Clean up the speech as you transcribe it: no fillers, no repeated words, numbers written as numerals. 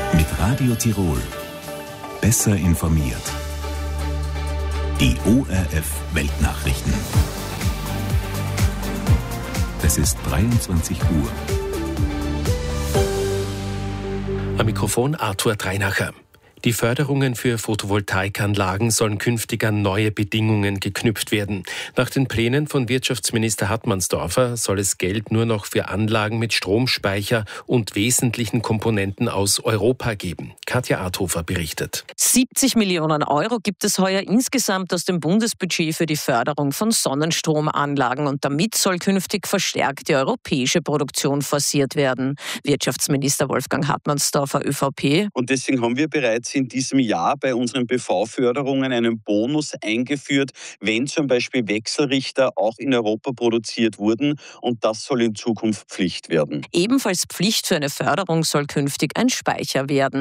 Mit Radio Tirol. Besser informiert. Die ORF Weltnachrichten. Es ist 23 Uhr. Am Mikrofon Arthur Dreinacher. Die Förderungen für Photovoltaikanlagen sollen künftig an neue Bedingungen geknüpft werden. Nach den Plänen von Wirtschaftsminister Hartmannsdorfer soll es Geld nur noch für Anlagen mit Stromspeicher und wesentlichen Komponenten aus Europa geben. Katja Arthofer berichtet. 70 Millionen Euro gibt es heuer insgesamt aus dem Bundesbudget für die Förderung von Sonnenstromanlagen und damit soll künftig verstärkt die europäische Produktion forciert werden. Wirtschaftsminister Wolfgang Hartmannsdorfer, ÖVP. Und deswegen haben wir bereits in diesem Jahr bei unseren BV-Förderungen einen Bonus eingeführt, wenn zum Beispiel Wechselrichter auch in Europa produziert wurden, und das soll in Zukunft Pflicht werden. Ebenfalls Pflicht für eine Förderung soll künftig ein Speicher werden.